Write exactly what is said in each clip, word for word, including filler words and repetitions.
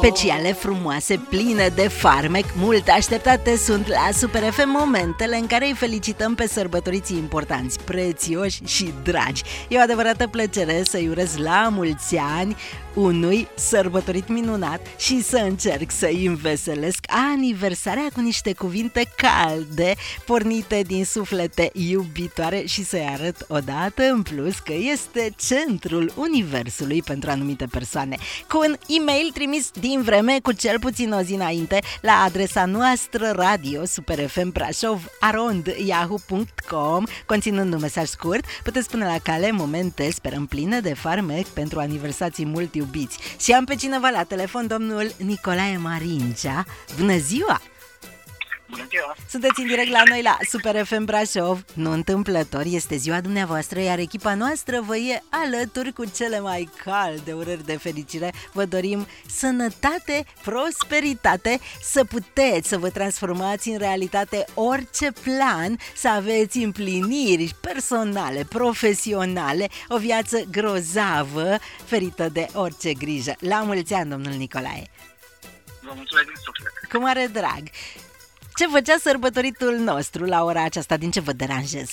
speciale, frumoase, pline de farmec, mult așteptate sunt la Super F M momentele în care îi felicităm pe sărbătoriții importanți, prețioși și dragi. E o adevărată plăcere să-i urez la mulți ani unui sărbătorit minunat și să încerc să-i înveselesc aniversarea cu niște cuvinte calde, pornite din suflete iubitoare și să-i arăt odată în plus că este centrul universului pentru anumite persoane. Cu un e-mail trimis din vreme cu cel puțin o zi înainte la adresa noastră radio superfm brașov arond yahoo punct com, conținând un mesaj scurt, puteți pune la cale momente, sperăm, pline de farmec pentru aniversații mult iubiți. Și am pe cineva la telefon, domnul Nicolae Marincea. Bună ziua! Bună ziua! Sunteți în direct la noi la Super F M Brașov. Nu întâmplător, este ziua dumneavoastră, iar echipa noastră vă e alături cu cele mai calde urări de fericire. Vă dorim sănătate, prosperitate, să puteți să vă transformați în realitate orice plan, să aveți împliniri personale, profesionale, o viață grozavă, ferită de orice grijă. La mulți ani, domnul Nicolae! Vă mulțumesc din suflet! Cu mare drag! Ce făcea sărbătoritul nostru la ora aceasta? Din ce vă deranjez?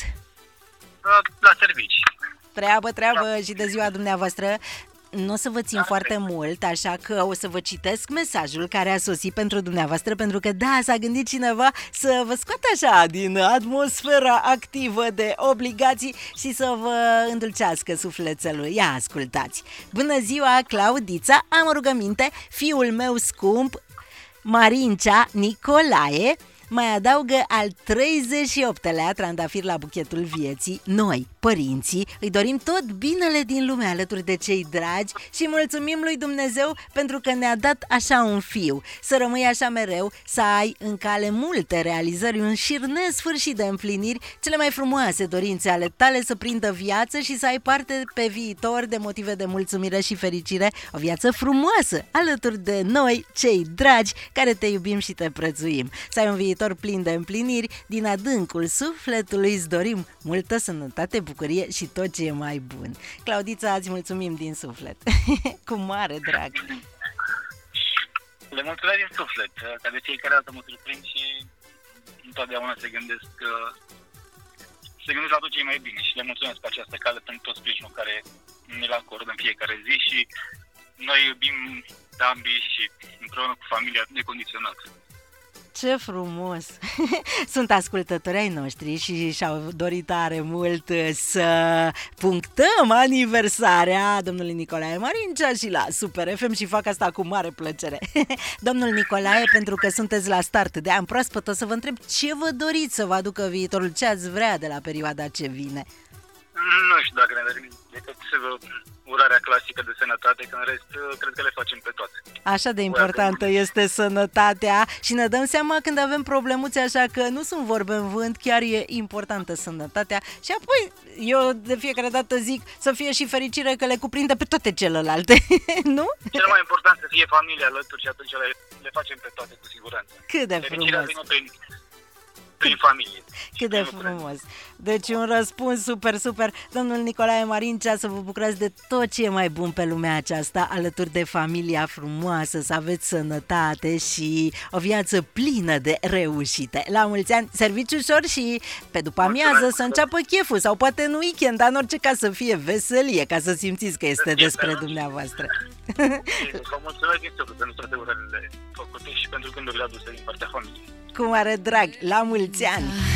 La servici. Treabă, treabă Da. și de ziua dumneavoastră. Nu o să vă țin Da, foarte cred. mult, așa că o să vă citesc mesajul care a sosit pentru dumneavoastră, pentru că da, s-a gândit cineva să vă scoată așa din atmosfera activă de obligații și să vă îndulcească sufletelul. Ia ascultați! Bună ziua, Claudița, am o rugăminte, fiul meu scump, Marincea Nicolae, mai adaugă al treizeci și optelea trandafir la buchetul vieții. Noi, părinții, îi dorim tot binele din lume alături de cei dragi și mulțumim lui Dumnezeu pentru că ne-a dat așa un fiu. Să rămâi așa mereu, să ai în cale multe realizări, un șir nesfârșit de împliniri, cele mai frumoase dorințe ale tale să prindă viață și să ai parte pe viitor de motive de mulțumire și fericire, o viață frumoasă alături de noi, cei dragi, care te iubim și te prețuim. Să ai un viitor plin de împliniri, din adâncul sufletului îți dorim multă sănătate, bucurie și tot ce e mai bun. Claudița, îți mulțumim din suflet. Cu mare drag. Le mulțumesc din suflet, că de fiecare dată mă surprind și întotdeauna se gândesc că se gândesc la tot ce e mai bine și le mulțumesc pe această cale pentru tot sprijinul care ne-l acordă în fiecare zi și noi iubim pe ambii și împreună cu familia necondiționat. Ce frumos! Sunt ascultători ai noștri și și-au dorit tare mult să punctăm aniversarea domnului Nicolae Marincea și la Super F M și fac asta cu mare plăcere. Domnul Nicolae, pentru că sunteți la start de an proaspăt, o să vă întreb ce vă doriți să vă aducă viitorul, ce ați vrea de la perioada ce vine. Nu știu dacă ne dorim decât urarea clasică de sănătate, că în rest cred că le facem pe toate. Așa de importantă este sănătatea și ne dăm seama când avem problemuțe, așa că nu sunt vorbe în vânt, chiar e importantă sănătatea și apoi eu de fiecare dată zic să fie și fericire că le cuprinde pe toate celelalte, nu? Cel mai important să fie familia alături și atunci le, le facem pe toate cu siguranță. Cât de Fericirea frumos! vine prin, prin familie. Cât de frumos! Deci un răspuns super, super. Domnul Nicolae Marincea, să vă bucurați de tot ce e mai bun pe lumea aceasta, alături de familia frumoasă, să aveți sănătate și o viață plină de reușite. La mulți ani, serviciu ușor și pe după amiază să înceapă cheful sau poate în weekend, dar în orice caz să fie veselie, ca să simțiți că este despre dumneavoastră. Vă mulțumesc din suflet pentru toate urările făcute și pentru gândurile aduse din partea familiei. Cu mare drag, la mulți ani!